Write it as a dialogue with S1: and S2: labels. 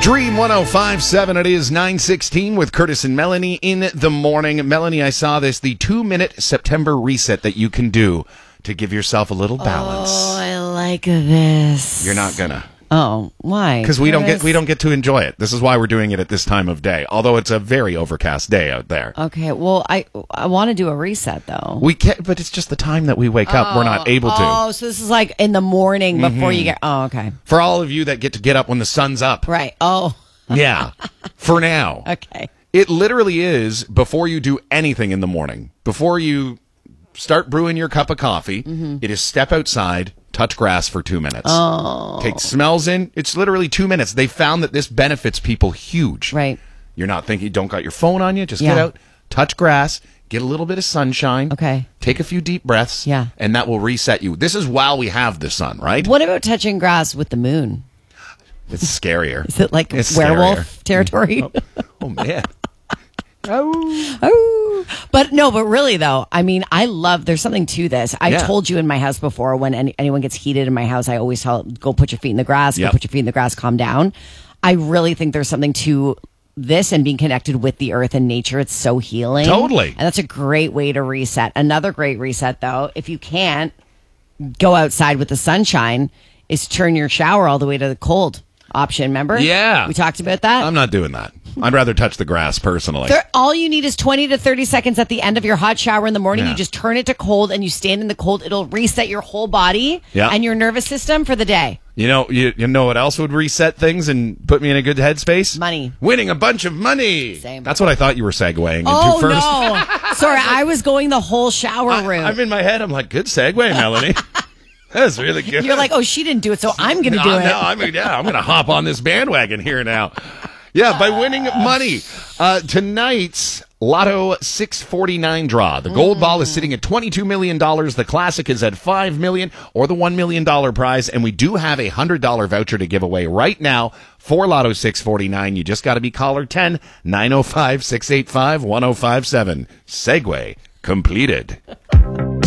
S1: Dream 105.7, it is 9:16 with Curtis and Melanie in the morning. Melanie, I saw this, the 2-minute September reset that you can do to give yourself a little balance.
S2: Oh, I like this.
S1: You're not gonna.
S2: Oh, why?
S1: Because we don't get to enjoy it. This is why we're doing it at this time of day, although it's a very overcast day out there.
S2: Okay, well, I want to do a reset, though.
S1: We can't, but it's just the time that we wake up. We're not able to.
S2: Oh, so this is like in the morning before you get... Oh, okay.
S1: For all of you that get up when the sun's up.
S2: Right. Oh.
S1: Yeah. For now.
S2: Okay.
S1: It literally is before you do anything in the morning. Before you start brewing your cup of coffee, it is step outside, touch grass for 2 minutes.
S2: Oh.
S1: Take smells in. It's literally 2 minutes. They found that this benefits people huge.
S2: Right.
S1: You're not thinking, don't got your phone on you. Just get out, touch grass, get a little bit of sunshine.
S2: Okay.
S1: Take a few deep breaths.
S2: Yeah.
S1: And that will reset you. This is while we have the sun, right?
S2: What about touching grass with the moon?
S1: It's scarier.
S2: Is it like
S1: It's
S2: werewolf
S1: scarier.
S2: territory?
S1: Oh, man.
S2: Oh. But really though, I mean, there's something to this. I told you in my house before, when anyone gets heated in my house, I always tell, go put your feet in the grass, go put your feet in the grass, calm down. I really think there's something to this and being connected with the earth and nature. It's so healing.
S1: Totally.
S2: And that's a great way to reset. Another great reset though, if you can't go outside with the sunshine, is turn your shower all the way to the cold option. Remember?
S1: Yeah.
S2: We talked about that.
S1: I'm not doing that. I'd rather touch the grass personally.
S2: All you need is 20 to 30 seconds at the end of your hot shower in the morning.
S1: Yeah.
S2: You just turn it to cold and you stand in the cold. It'll reset your whole body and your nervous system for the day.
S1: You know what else would reset things and put me in a good headspace?
S2: Money.
S1: Winning a bunch of money.
S2: Same.
S1: That's what I thought you were segueing into
S2: Oh,
S1: first.
S2: no. Sorry, I was going the whole shower room.
S1: I'm in my head. I'm like, good segue, Melanie. That's really good.
S2: You're like, oh, she didn't do it, so I'm going to do it.
S1: No, I'm going to hop on this bandwagon here now. Yeah, by winning money. Tonight's Lotto 649 draw. The gold ball is sitting at $22 million. The classic is at $5 million, or the $1 million prize. And we do have a $100 voucher to give away right now for Lotto 649. You just got to be caller 10 905 685 1057. Segue completed.